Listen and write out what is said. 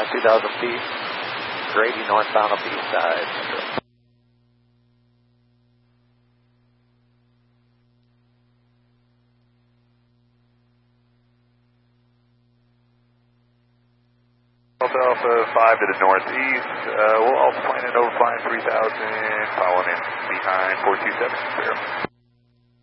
2,000 feet, Grady northbound up the east side. Alpha 5 to the northeast. We'll also plan in over flying 3,000, following in behind 427.